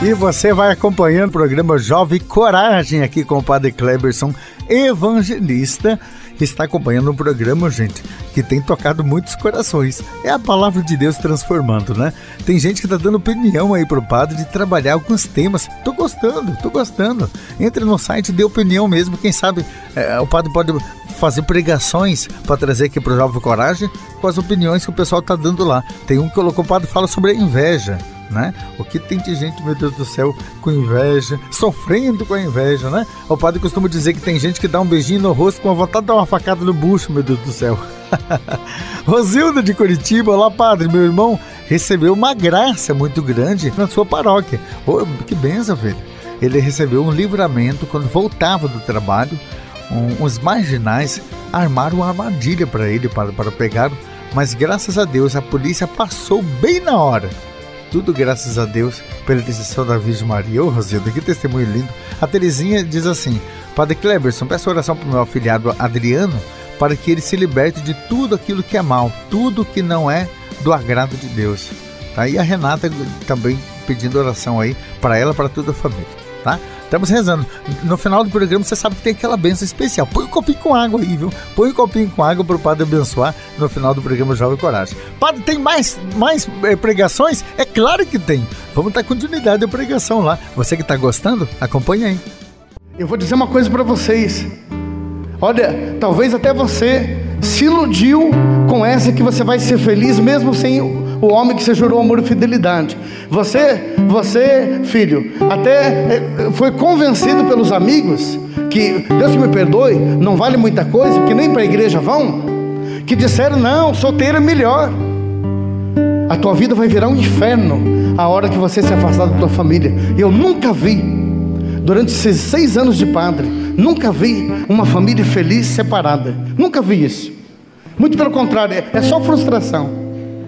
E você vai acompanhando o programa Jovem Coragem aqui com o Padre Cleberson, evangelista, que está acompanhando um programa, gente, que tem tocado muitos corações. É a palavra de Deus transformando, né? Tem gente que está dando opinião aí pro padre de trabalhar alguns temas. Tô gostando. Entre no site, dê opinião mesmo. Quem sabe o padre pode fazer pregações para trazer aqui pro Jovem Coragem com as opiniões que o pessoal tá dando lá. Tem um que colocou, o padre fala sobre a inveja, né? O que tem de gente, meu Deus do céu, com inveja, sofrendo com a inveja, né? O padre costuma dizer que tem gente que dá um beijinho no rosto com a vontade de dar uma facada no bucho, meu Deus do céu. Rosilda de Curitiba, olá padre, meu irmão recebeu uma graça muito grande na sua paróquia. Oh, que benção, velho. Ele recebeu um livramento quando voltava do trabalho. Os marginais armaram uma armadilha para ele, para pegá-lo, mas graças a Deus a polícia passou bem na hora. Tudo graças a Deus, pela intercessão da Virgem Maria. Ô, Rosilda, que testemunho lindo. A Terezinha diz assim: Padre Cleberson, peço oração para o meu afilhado Adriano, para que ele se liberte de tudo aquilo que é mal, tudo que não é do agrado de Deus. Tá? E a Renata também pedindo oração aí para ela, para toda a família. Tá? Estamos rezando. No final do programa você sabe que tem aquela bênção especial. Põe um copinho com água aí, viu? Põe um copinho com água para o padre abençoar no final do programa Jovem Coragem. Padre, tem mais pregações? É claro que tem. Vamos dar continuidade à pregação lá. Você que está gostando, acompanha aí. Eu vou dizer uma coisa para vocês. Olha, talvez até você se iludiu com essa que você vai ser feliz mesmo sem o homem que você jurou amor e fidelidade. Você, filho, até foi convencido pelos amigos que, Deus que me perdoe, não vale muita coisa, porque nem para a igreja vão, que disseram, não, solteiro é melhor. A tua vida vai virar um inferno a hora que você se afastar da tua família. Eu nunca vi, durante esses 6 anos de padre, nunca vi uma família feliz separada. Nunca vi isso. Muito pelo contrário, é só frustração.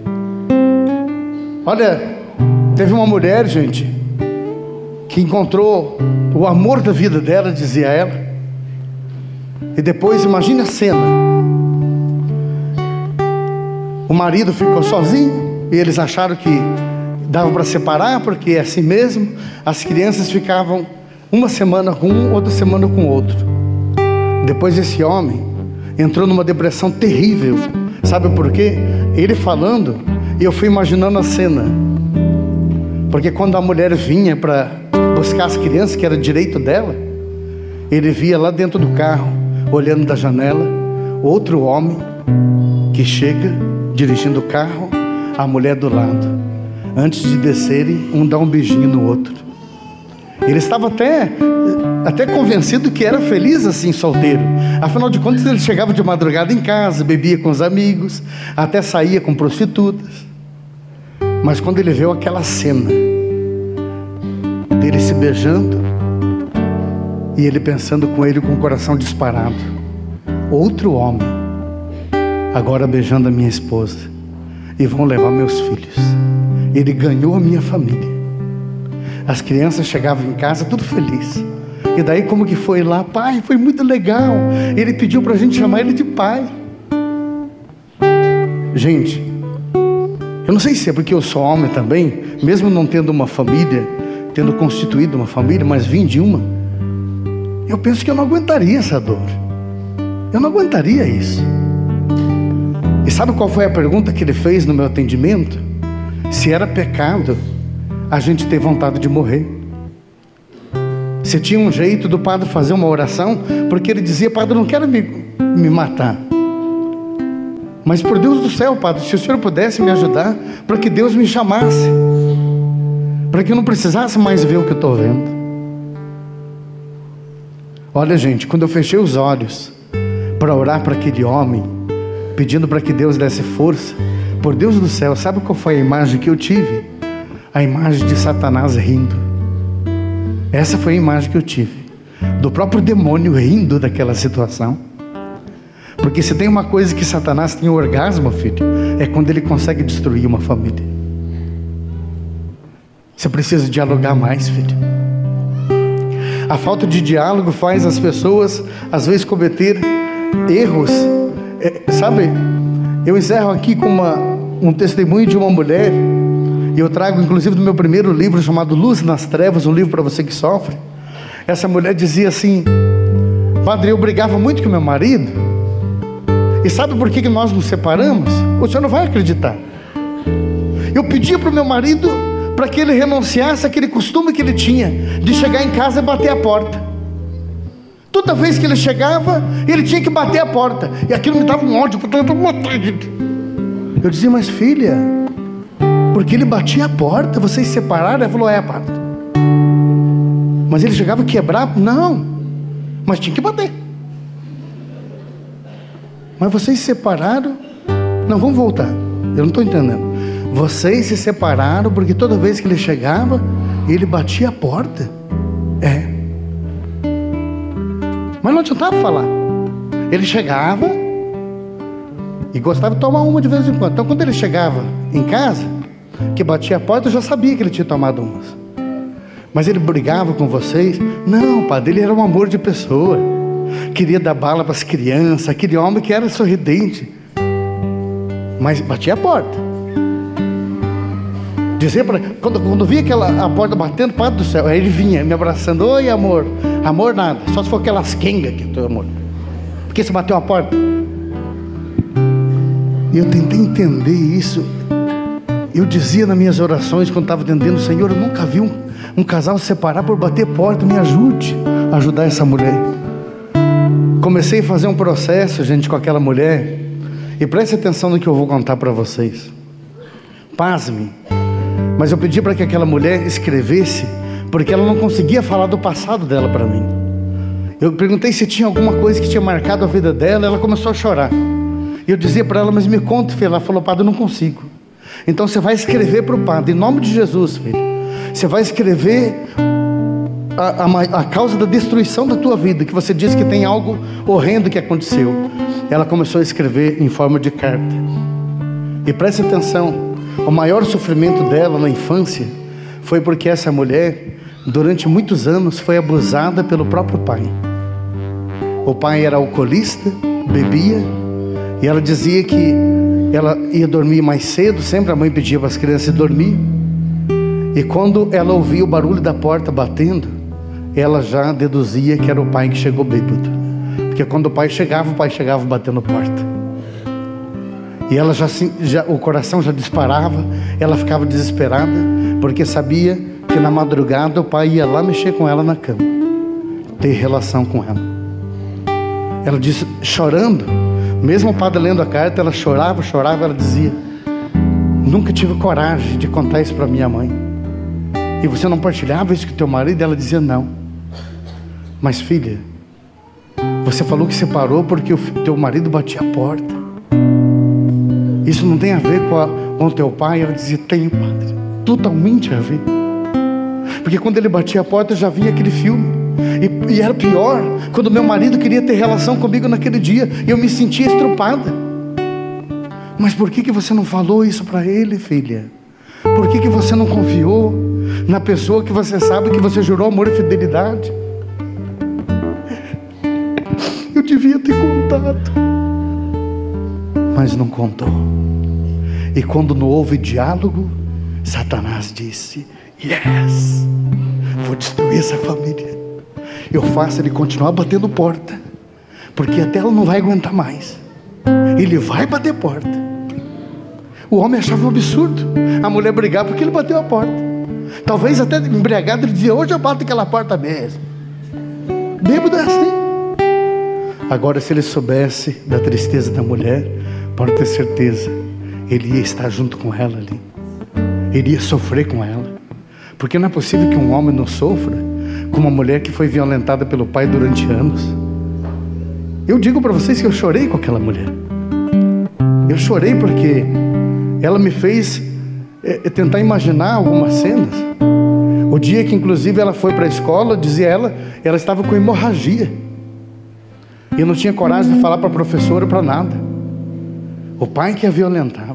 Olha, teve uma mulher, gente, que encontrou o amor da vida dela, dizia ela. E depois, imagine a cena. O marido ficou sozinho e eles acharam que dava para separar, porque é assim mesmo. As crianças ficavam uma semana com um, outra semana com outro. Depois esse homem entrou numa depressão terrível. Sabe por quê? Ele falando, e eu fui imaginando a cena. Porque quando a mulher vinha para buscar as crianças, que era direito dela, ele via lá dentro do carro, olhando da janela, outro homem que chega dirigindo o carro, a mulher do lado. Antes de descerem, um dá um beijinho no outro. Ele estava até convencido que era feliz assim, solteiro. Afinal de contas, ele chegava de madrugada em casa, bebia com os amigos, até saía com prostitutas. Mas quando ele viu aquela cena dele se beijando e ele pensando com ele com o coração disparado, outro homem agora beijando a minha esposa e vão levar meus filhos. Ele ganhou a minha família. As crianças chegavam em casa tudo feliz. E daí como que foi lá? Pai, foi muito legal. Ele pediu pra gente chamar ele de pai. Gente, eu não sei se é porque eu sou homem também, mesmo não tendo uma família, tendo constituído uma família, mas vim de uma, eu penso que eu não aguentaria essa dor. Eu não aguentaria isso. E sabe qual foi a pergunta que ele fez no meu atendimento? Se era pecado a gente ter vontade de morrer. Se tinha um jeito do padre fazer uma oração, porque ele dizia, padre, eu não quero me matar. Mas por Deus do céu, padre, se o senhor pudesse me ajudar, para que Deus me chamasse, para que eu não precisasse mais ver o que eu estou vendo. Olha, gente, quando eu fechei os olhos para orar para aquele homem, pedindo para que Deus desse força, por Deus do céu, sabe qual foi a imagem que eu tive? A imagem de Satanás rindo. Essa foi a imagem que eu tive, do próprio demônio rindo daquela situação. Porque se tem uma coisa que Satanás tem orgasmo, filho, é quando ele consegue destruir uma família. Você precisa dialogar mais, filho. A falta de diálogo faz as pessoas às vezes cometer erros. Sabe, eu encerro aqui com um testemunho de uma mulher E eu trago inclusive do meu primeiro livro, chamado Luz nas Trevas, um livro para você que sofre. Essa mulher dizia assim: padre, eu brigava muito com meu marido, e sabe por que nós nos separamos? O senhor não vai acreditar. Eu pedia para o meu marido para que ele renunciasse àquele costume que ele tinha de chegar em casa e bater a porta. Toda vez que ele chegava, ele tinha que bater a porta, e aquilo me dava um ódio. Eu dizia: mas filha, porque ele batia a porta, vocês se separaram? Ela falou: é, padre. Mas ele chegava a quebrar? Não, mas tinha que bater. Mas vocês se separaram? Não, vamos voltar, eu não estou entendendo. Vocês se separaram porque toda vez que ele chegava, ele batia a porta? É. Mas não adiantava falar. Ele chegava e gostava de tomar uma de vez em quando. Então quando ele chegava em casa, que batia a porta, eu já sabia que ele tinha tomado umas. Mas ele brigava com vocês? Não, padre, ele era um amor de pessoa. Queria dar bala para as crianças, aquele homem que era sorridente. Mas batia a porta. Dizia para quando via a porta batendo, Padre do céu, aí ele vinha me abraçando: oi, amor. Amor nada, só se for aquelas quengas que tu, amor. Porque você bateu a porta. E eu tentei entender isso. Eu dizia nas minhas orações, quando estava atendendo: Senhor, eu nunca vi um casal se separar por bater porta. Me ajude a ajudar essa mulher. Comecei a fazer um processo, gente, com aquela mulher. E preste atenção no que eu vou contar para vocês. Pasme. Mas eu pedi para que aquela mulher escrevesse, porque ela não conseguia falar do passado dela para mim. Eu perguntei se tinha alguma coisa que tinha marcado a vida dela. Ela começou a chorar. E eu dizia para ela: mas me conta, filha. Ela falou: padre, eu não consigo. Então você vai escrever para o padre, em nome de Jesus, filha. Você vai escrever a causa da destruição da tua vida, que você diz que tem algo horrendo que aconteceu. Ela começou a escrever em forma de carta. E preste atenção, o maior sofrimento dela na infância foi porque essa mulher, durante muitos anos, foi abusada pelo próprio pai. O pai era alcoolista, bebia, e ela dizia que ela ia dormir mais cedo. Sempre a mãe pedia para as crianças dormir. E quando ela ouvia o barulho da porta batendo, ela já deduzia que era o pai que chegou bêbado. Porque quando o pai chegava batendo porta. E ela o coração já disparava. Ela ficava desesperada, porque sabia que na madrugada o pai ia lá mexer com ela na cama, ter relação com ela. Ela disse, chorando, mesmo o padre lendo a carta, ela chorava. Ela dizia: nunca tive coragem de contar isso para minha mãe. E você não partilhava isso com teu marido? Ela dizia: não. Mas filha, você falou que separou porque o teu marido batia a porta. Isso não tem a ver com o teu pai? Ela dizia: tem, padre, totalmente a ver. Porque quando ele batia a porta, já vinha aquele filme. E era pior, quando meu marido queria ter relação comigo naquele dia, eu me sentia estrupada. Mas por que você não falou isso para ele, filha? Por que você não confiou na pessoa que você sabe que você jurou amor e fidelidade? Eu devia ter contado, mas não contou. E quando não houve diálogo, Satanás disse: yes, vou destruir essa família. Eu faço ele continuar batendo porta, porque até ela não vai aguentar mais. Ele vai bater porta. O homem achava um absurdo a mulher brigar porque ele bateu a porta. Talvez até embriagado ele dizia: hoje eu bato aquela porta mesmo. Bêbado é assim. Agora, se ele soubesse da tristeza da mulher, pode ter certeza, ele ia estar junto com ela ali. Ele ia sofrer com ela. Porque não é possível que um homem não sofra com uma mulher que foi violentada pelo pai durante anos. Eu digo para vocês que eu chorei com aquela mulher. Eu chorei porque ela me fez tentar imaginar algumas cenas. O dia que inclusive ela foi para a escola, dizia ela estava com hemorragia. E eu não tinha coragem de falar para a professora, para nada. O pai que a violentava.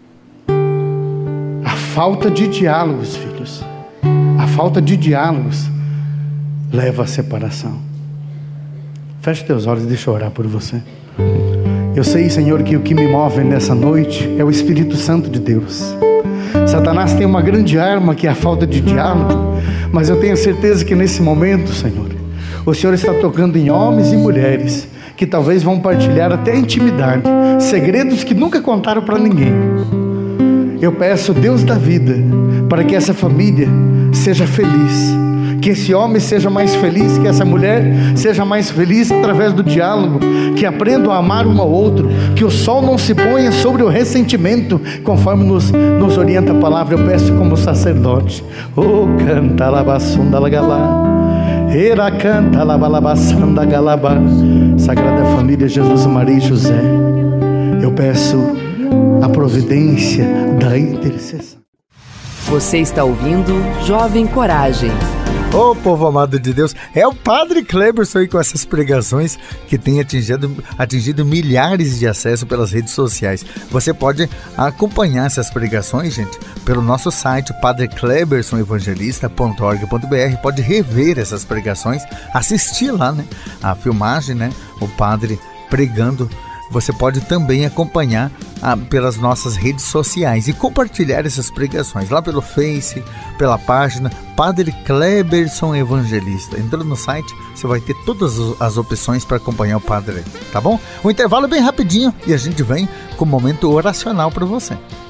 A falta de diálogos, filhos. A falta de diálogos leva à separação. Feche teus olhos e deixa eu orar por você. Eu sei, Senhor, que o que me move nessa noite é o Espírito Santo de Deus. Satanás tem uma grande arma, que é a falta de diálogo, mas eu tenho certeza que nesse momento, Senhor, o Senhor está tocando em homens e mulheres que talvez vão partilhar até a intimidade, segredos que nunca contaram para ninguém. Eu peço, Deus da vida, para que essa família seja feliz, que esse homem seja mais feliz, que essa mulher seja mais feliz através do diálogo, que aprendam a amar um ao outro, que o sol não se ponha sobre o ressentimento, conforme nos orienta a palavra. Eu peço como sacerdote, canta labassunda lagalá, era canta labalabassanda galabá, Sagrada Família Jesus, Maria e José, eu peço a providência da intercessão. Você está ouvindo Jovem Coragem. Ô povo amado de Deus, é o Padre Cleberson aí com essas pregações que tem atingido milhares de acessos pelas redes sociais. Você pode acompanhar essas pregações, gente, pelo nosso site padreclebersonevangelista.org.br. Pode rever essas pregações, assistir lá, né, a filmagem, né, o padre pregando. Você pode também acompanhar pelas nossas redes sociais e compartilhar essas pregações lá pelo Face, pela página Padre Cleberson Evangelista. Entrando no site, você vai ter todas as opções para acompanhar o padre, tá bom? O intervalo é bem rapidinho e a gente vem com um momento oracional para você.